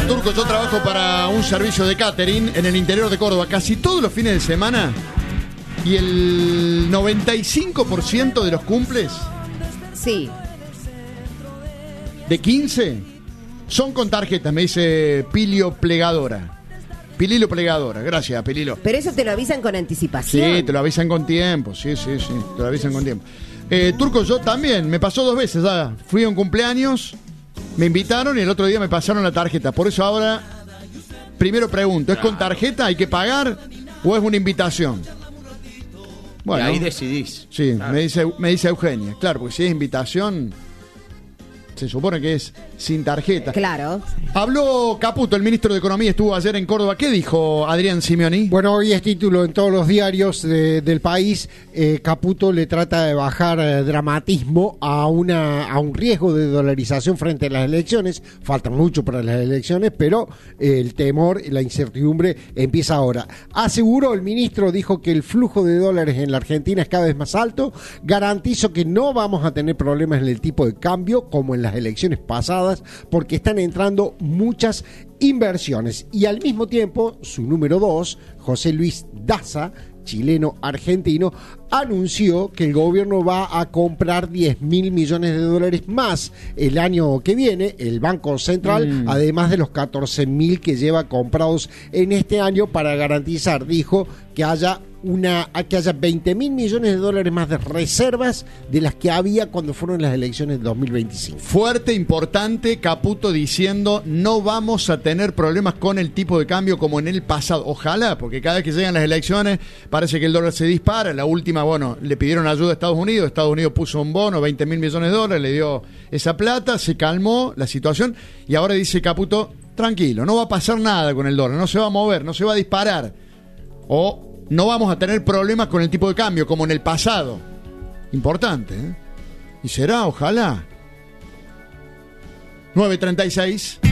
Turco, yo trabajo para un servicio de catering en el interior de Córdoba casi todos los fines de semana y el 95% de los cumples Sí. de 15 son con tarjetas, me dice Pililo Plegadora. Gracias, Pililo. Pero eso te lo avisan con anticipación. Sí, te lo avisan con tiempo, sí, te lo avisan con tiempo. Turco, yo también, me pasó 2 veces ya. Fui a un cumpleaños, me invitaron y el otro día me pasaron la tarjeta. Por eso ahora, primero pregunto, ¿es con tarjeta, hay que pagar o es una invitación? Bueno, y ahí decidís. Sí, claro. me dice Eugenia. Claro, porque si es invitación, se supone que es sin tarjeta. Claro. Habló Caputo, el ministro de Economía, estuvo ayer en Córdoba. ¿Qué dijo Adrián Simeoni? Bueno, hoy es título en todos los diarios del país. Caputo le trata de bajar dramatismo a un riesgo de dolarización frente a las elecciones. Falta mucho para las elecciones, pero el temor y la incertidumbre empieza ahora. Aseguró el ministro, dijo que el flujo de dólares en la Argentina es cada vez más alto. Garantizo que no vamos a tener problemas en el tipo de cambio como en las elecciones pasadas, porque están entrando muchas inversiones. Y al mismo tiempo, su número 2, José Luis Daza, chileno-argentino, anunció que el gobierno va a comprar 10.000 millones de dólares más el año que viene, el Banco Central, además de los 14.000 que lleva comprados en este año para garantizar, dijo, que haya 20.000 millones de dólares más de reservas de las que había cuando fueron las elecciones de 2025. Fuerte, importante, Caputo diciendo no vamos a tener problemas con el tipo de cambio como en el pasado. Ojalá, porque cada vez que llegan las elecciones parece que el dólar se dispara. La última, bueno, le pidieron ayuda a Estados Unidos puso un bono, 20.000 millones de dólares, le dio esa plata, se calmó la situación y ahora dice Caputo, tranquilo, no va a pasar nada con el dólar, no se va a mover, no se va a disparar. O no vamos a tener problemas con el tipo de cambio como en el pasado. Importante, ¿eh? Y será, ojalá. 9:36.